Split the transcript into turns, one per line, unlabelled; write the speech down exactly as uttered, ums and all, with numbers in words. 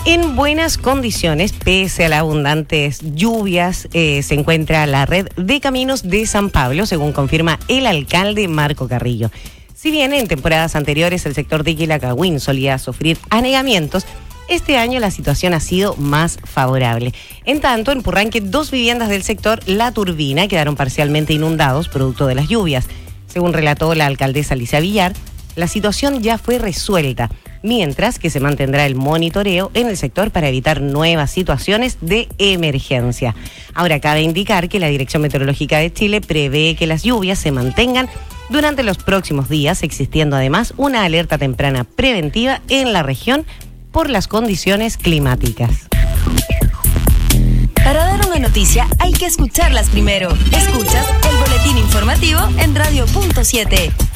En buenas condiciones, pese a las abundantes lluvias, eh, se encuentra la red de caminos de San Pablo, según confirma el alcalde Marco Carrillo. Si bien en temporadas anteriores el sector de Quilacagüín solía sufrir anegamientos, este año la situación ha sido más favorable. En tanto, en Purranque, dos viviendas del sector La Turbina quedaron parcialmente inundados producto de las lluvias. Según relató la alcaldesa Alicia Villar, la situación ya fue resuelta, mientras que se mantendrá el monitoreo en el sector para evitar nuevas situaciones de emergencia. Ahora, cabe indicar que la Dirección Meteorológica de Chile prevé que las lluvias se mantengan durante los próximos días, existiendo además una alerta temprana preventiva en la región por las condiciones climáticas.
Para dar una noticia hay que escucharlas primero. Escuchas el boletín informativo en Radio Punto siete.